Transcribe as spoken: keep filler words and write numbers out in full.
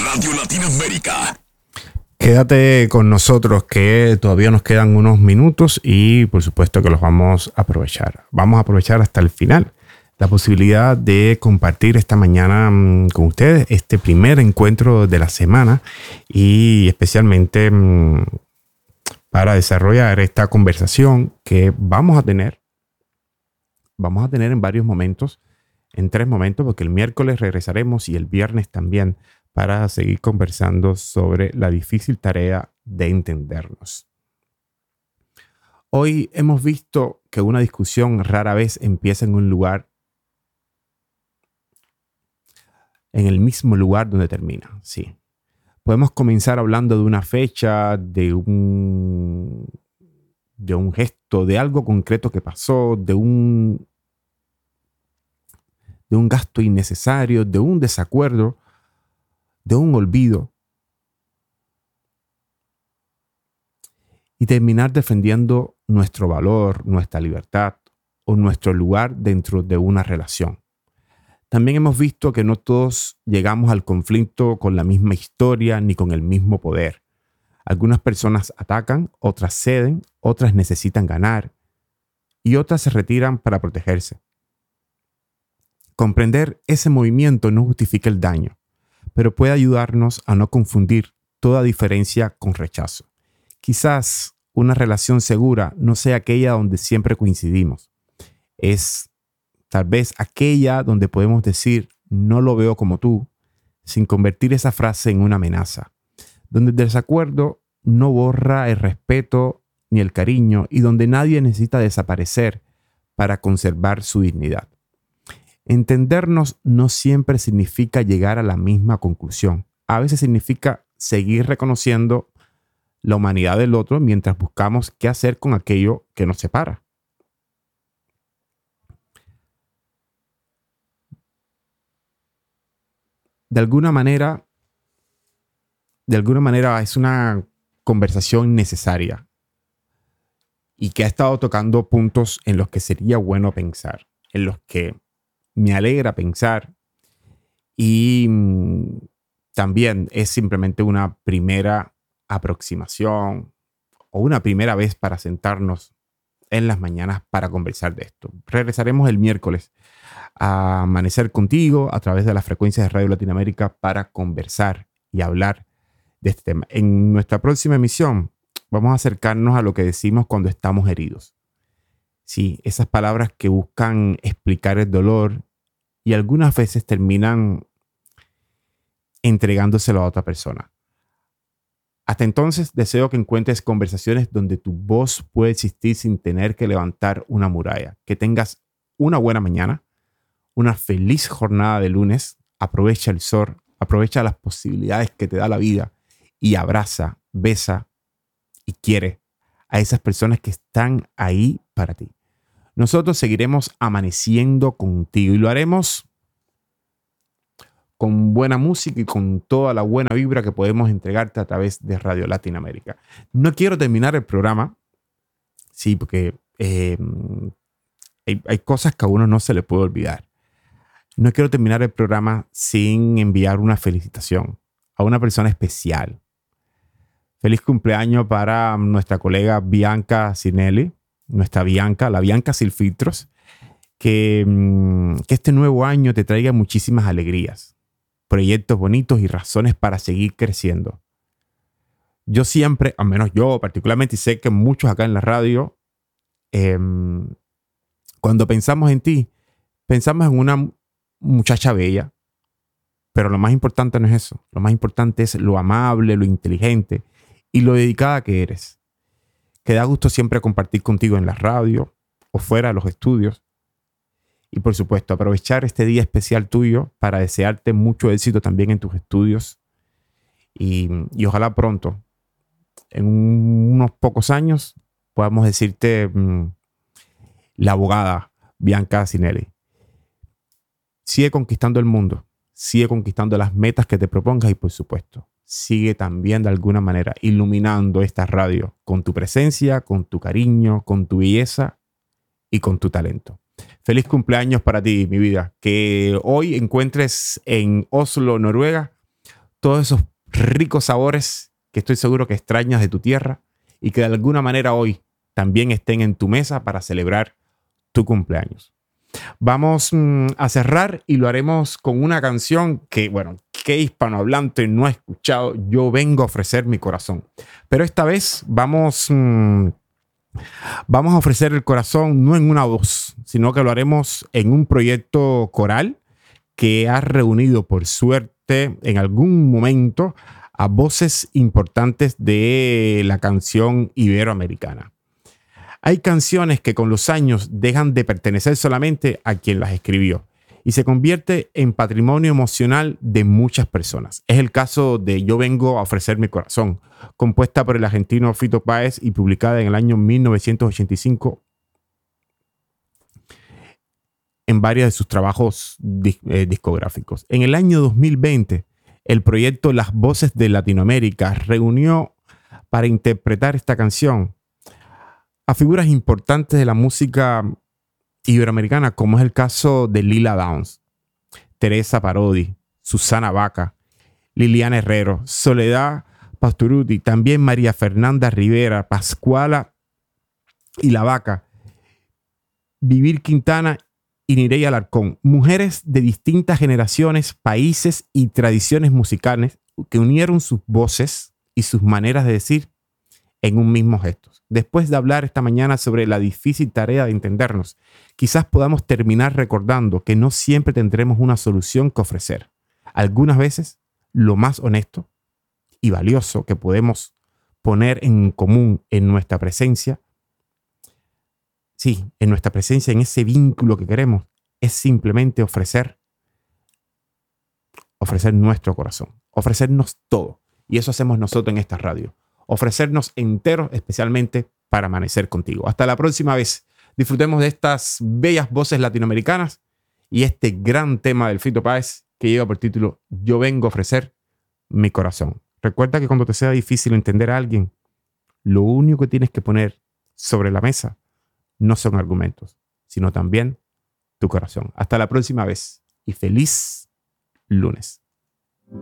Radio Latinoamérica. Quédate con nosotros que todavía nos quedan unos minutos y por supuesto que los vamos a aprovechar. Vamos a aprovechar hasta el final la posibilidad de compartir esta mañana mmm, con ustedes este primer encuentro de la semana y especialmente mmm, para desarrollar esta conversación que vamos a tener. Vamos a tener en varios momentos, en tres momentos, porque el miércoles regresaremos y el viernes también para seguir conversando sobre la difícil tarea de entendernos. Hoy hemos visto que una discusión rara vez empieza en un lugar, en el mismo lugar donde termina. Sí. Podemos comenzar hablando de una fecha, de un, de un gesto, de algo concreto que pasó, de un, de un gasto innecesario, de un desacuerdo, de un olvido, y terminar defendiendo nuestro valor, nuestra libertad o nuestro lugar dentro de una relación. También hemos visto que no todos llegamos al conflicto con la misma historia ni con el mismo poder. Algunas personas atacan, otras ceden, otras necesitan ganar y otras se retiran para protegerse. Comprender ese movimiento no justifica el daño, pero puede ayudarnos a no confundir toda diferencia con rechazo. Quizás una relación segura no sea aquella donde siempre coincidimos. Es tal vez aquella donde podemos decir no lo veo como tú, sin convertir esa frase en una amenaza. Donde el desacuerdo no borra el respeto ni el cariño y donde nadie necesita desaparecer para conservar su dignidad. Entendernos no siempre significa llegar a la misma conclusión. A veces significa seguir reconociendo la humanidad del otro mientras buscamos qué hacer con aquello que nos separa. De alguna manera, de alguna manera es una conversación necesaria y que ha estado tocando puntos en los que sería bueno pensar, en los que me alegra pensar y mmm, también es simplemente una primera aproximación o una primera vez para sentarnos en las mañanas para conversar de esto. Regresaremos el miércoles a amanecer contigo a través de las frecuencias de Radio Latinoamérica para conversar y hablar de este tema. En nuestra próxima emisión vamos a acercarnos a lo que decimos cuando estamos heridos. Sí, esas palabras que buscan explicar el dolor y algunas veces terminan entregándoselo a otra persona. Hasta entonces, deseo que encuentres conversaciones donde tu voz puede existir sin tener que levantar una muralla. Que tengas una buena mañana, una feliz jornada de lunes. Aprovecha el sol, aprovecha las posibilidades que te da la vida y abraza, besa y quiere a esas personas que están ahí para ti. Nosotros seguiremos amaneciendo contigo y lo haremos con buena música y con toda la buena vibra que podemos entregarte a través de Radio Latinoamérica. No quiero terminar el programa, sí, porque eh, hay, hay cosas que a uno no se le puede olvidar. No quiero terminar el programa sin enviar una felicitación a una persona especial. Feliz cumpleaños para nuestra colega Bianca Sinelli, nuestra Bianca, la Bianca Sin Filtros, que, que este nuevo año te traiga muchísimas alegrías, proyectos bonitos y razones para seguir creciendo. Yo siempre, al menos yo particularmente, y sé que muchos acá en la radio, eh, cuando pensamos en ti, pensamos en una muchacha bella, pero lo más importante no es eso. Lo más importante es lo amable, lo inteligente y lo dedicada que eres. Que da gusto siempre compartir contigo en la radio o fuera de los estudios. Y por supuesto, aprovechar este día especial tuyo para desearte mucho éxito también en tus estudios. Y, y ojalá pronto, en un, unos pocos años, podamos decirte mmm, la abogada Bianca Sinelli. Sigue conquistando el mundo, sigue conquistando las metas que te propongas y por supuesto, sigue también de alguna manera iluminando esta radio con tu presencia, con tu cariño, con tu belleza y con tu talento. Feliz cumpleaños para ti, mi vida. Que hoy encuentres en Oslo, Noruega, todos esos ricos sabores que estoy seguro que extrañas de tu tierra y que de alguna manera hoy también estén en tu mesa para celebrar tu cumpleaños. Vamos mmm, a cerrar y lo haremos con una canción que, bueno, ¿qué hispanohablante no ha escuchado? Yo vengo a ofrecer mi corazón. Pero esta vez vamos, mmm, vamos a ofrecer el corazón no en una voz, sino que lo haremos en un proyecto coral que ha reunido, por suerte, en algún momento a voces importantes de la canción iberoamericana. Hay canciones que con los años dejan de pertenecer solamente a quien las escribió y se convierte en patrimonio emocional de muchas personas. Es el caso de Yo vengo a ofrecer mi corazón, compuesta por el argentino Fito Páez y publicada en el año mil novecientos ochenta y cinco en varios de sus trabajos discográficos. En el año dos mil veinte, el proyecto Las Voces de Latinoamérica reunió para interpretar esta canción a figuras importantes de la música iberoamericana, como es el caso de Lila Downs, Teresa Parodi, Susana Baca, Liliana Herrero, Soledad Pastorutti, también María Fernanda Rivera, Pascuala y La Vaca, Vivir Quintana y Nereida Alarcón, mujeres de distintas generaciones, países y tradiciones musicales que unieron sus voces y sus maneras de decir en un mismo gesto. Después de hablar esta mañana sobre la difícil tarea de entendernos, quizás podamos terminar recordando que no siempre tendremos una solución que ofrecer. Algunas veces, lo más honesto y valioso que podemos poner en común en nuestra presencia, sí, en nuestra presencia, en ese vínculo que queremos, es simplemente ofrecer, ofrecer nuestro corazón, ofrecernos todo. Y eso hacemos nosotros en esta radio. Ofrecernos enteros, especialmente para amanecer contigo. Hasta la próxima vez. Disfrutemos de estas bellas voces latinoamericanas y este gran tema del Fito Páez que lleva por título Yo vengo a ofrecer mi corazón. Recuerda que cuando te sea difícil entender a alguien, lo único que tienes que poner sobre la mesa no son argumentos, sino también tu corazón. Hasta la próxima vez y feliz lunes.